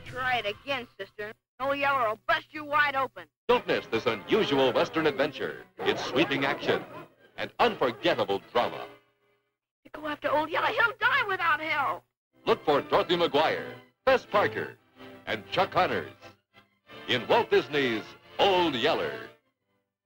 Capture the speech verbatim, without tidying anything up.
Try it again, sister. Old Yeller will bust you wide open. Don't miss this unusual Western adventure. It's sweeping action and unforgettable drama. To go after Old Yeller, he'll die without help. Look for Dorothy McGuire, Bess Parker, and Chuck Connors in Walt Disney's Old Yeller.